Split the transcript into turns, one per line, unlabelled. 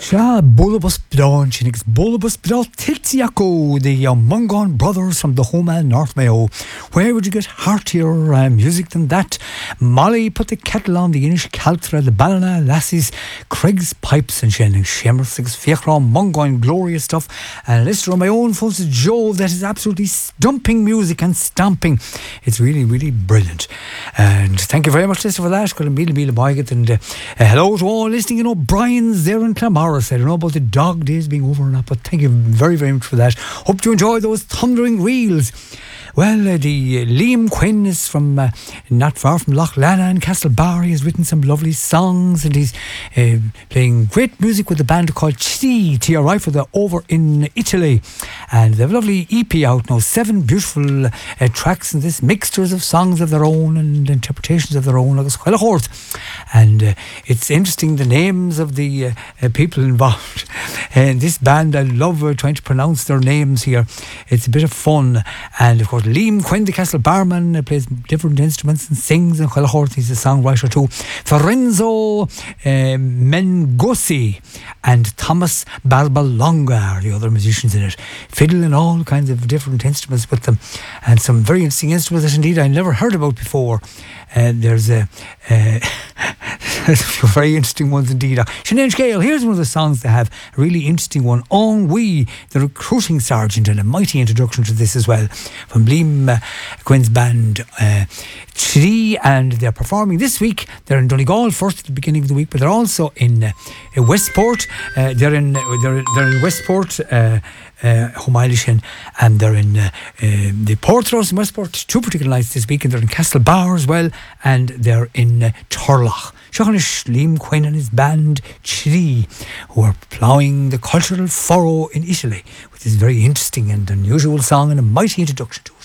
Sha Bulbus Blon Chinix Bulbus Blot Tiltiaco, the Mungon brothers from the home and North Mayo. Where would you get heartier music than that? Molly put the kettle on, the Inish Caltra, the Ballina Lassies, Craig's pipes and Shannon Shimmer, Six Fiachra, Mungon, glorious stuff. And listen on my own folks, Joe, that is absolutely stumping music and stamping. It's really, really brilliant. And thank you very much, Lisa, for that. Got a meal by it. And hello to all listening. You know, Brian's there in Clamorris. I don't know about the dog days being over or not, but thank you very, very much for that. Hope you enjoy those thundering reels. Well, the Liam Quinn is from not far from Loch Lana in Castlebar. He has written some lovely songs and he's playing great music with a band called TRI for the over in Italy. And they have a lovely EP out now, 7 beautiful tracks in this, mixtures of songs of their own and interpretations of their own, like it's and it's interesting, the names of the people involved in this band. I love trying to pronounce their names here. It's a bit of fun. And of course, Liam Quinn, the Castle Barman, plays different instruments and sings, and he's a songwriter too. Lorenzo Mengosi and Thomas Barbalonga are the other musicians in it. Fiddle and all kinds of different instruments with them, and some very interesting instruments that indeed I never heard about before. There's a few very interesting ones indeed. Sinead Gale, here's one of the songs they have, a really interesting one, Ennui, the recruiting sergeant, and a mighty introduction to this as well, from Liam Quinn's band Tree, and they're performing this week. They're in Donegal first at the beginning of the week, but they're also in Westport. They're in Westport, Home Ilishin, and they're in the Portrush in Westport, 2 particular nights this week, and they're in Castlebar as well, and they're in Turlough. Seachanish Liam Quinn and his band Tree, who are ploughing the cultural furrow in Italy with this very interesting and unusual song and a mighty introduction to it.